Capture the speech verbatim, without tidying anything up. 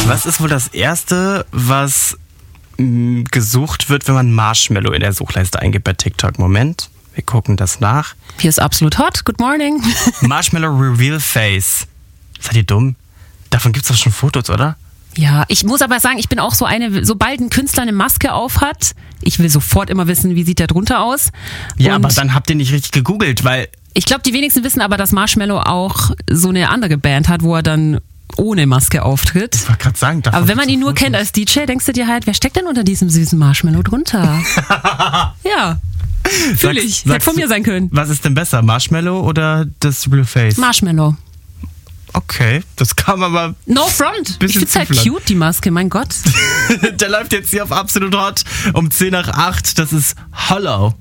Was ist wohl das Erste, was mh, gesucht wird, wenn man Marshmallow in der Suchleiste eingibt bei TikTok? Moment, wir gucken das nach. Hier ist absolut hot. Good morning. Marshmallow Reveal Face. Seid ihr dumm? Davon gibt's doch schon Fotos, oder? Ja, ich muss aber sagen, ich bin auch so eine, sobald ein Künstler eine Maske auf hat, ich will sofort immer wissen, wie sieht der drunter aus. Ja, Und aber dann habt ihr nicht richtig gegoogelt, weil... ich glaube, die wenigsten wissen aber, dass Marshmallow auch so eine andere Band hat, wo er dann ohne Maske auftritt. Ich wollte gerade sagen, davon Aber wenn man gibt's ihn nur Fotos. kennt als D J, denkst du dir halt, wer steckt denn unter diesem süßen Marshmallow drunter? Ja, fühle Sagst- ich. Hätte sagst von du- mir sein können. Was ist denn besser, Marshmallow oder das Real Face? Marshmallow. Okay, das kam aber... No front. Ich Bisschen find's halt zu flach. cute, die Maske, mein Gott. Der läuft jetzt hier auf Absolut Hot um zehn nach acht. Das ist Hollow.